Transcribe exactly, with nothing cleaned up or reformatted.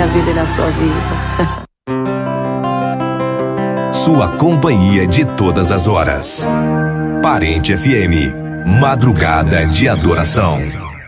vida e na sua vida. Sua companhia de todas as horas. Parente F M, Madrugada de Adoração.